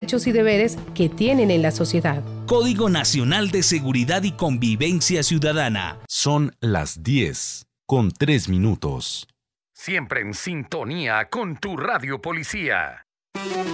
derechos y deberes que tienen en la sociedad. Código Nacional de Seguridad y Convivencia Ciudadana. Son las 10:03. Siempre en sintonía con tu Radio Policía.